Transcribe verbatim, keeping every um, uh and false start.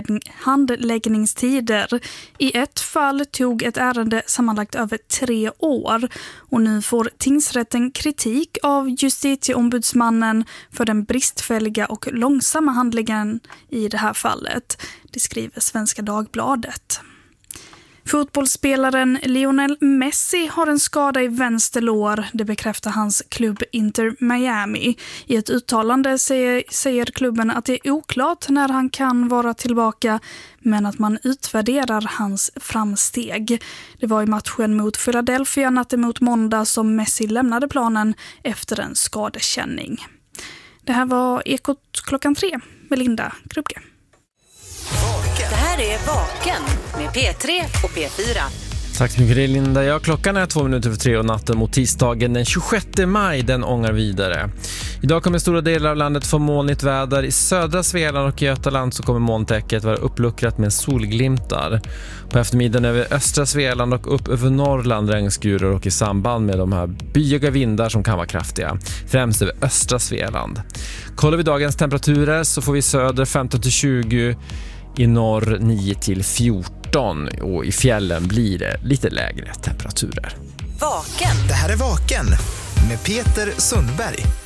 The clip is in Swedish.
handläggning, handläggningstider. I ett fall tog ett ärende sammanlagt över tre år och nu får tingsrätten kritik av justitieombudsmannen för den bristfälliga och långsamma handläggningen i det här fallet. Det skriver Svenska Dagbladet. Fotbollsspelaren Lionel Messi har en skada i vänster lår, det bekräftar hans klubb Inter Miami. I ett uttalande säger, säger klubben att det är oklart när han kan vara tillbaka, men att man utvärderar hans framsteg. Det var i matchen mot Philadelphia natten mot måndag som Messi lämnade planen efter en skadekänning. Det här var Ekot klockan tre med Linda Krupke. Det här är Vaken med P tre och P fyra. Tack så mycket Linda. Ja, klockan är två minuter för tre och natten mot tisdagen den tjugosjätte maj, den ångar vidare. Idag kommer stora delar av landet få molnigt väder. I södra Svealand och Götaland så kommer molntäcket vara uppluckrat med solglimtar. På eftermiddagen över östra Svealand och upp över Norrland regnskurar och i samband med de här byiga vindar som kan vara kraftiga. Främst över östra Svealand. Kollar vi dagens temperaturer så får vi söder femton till tjugo, i norr nio till fjorton och i fjällen blir det lite lägre temperaturer. Vaken. Det här är Vaken med Peter Sundberg.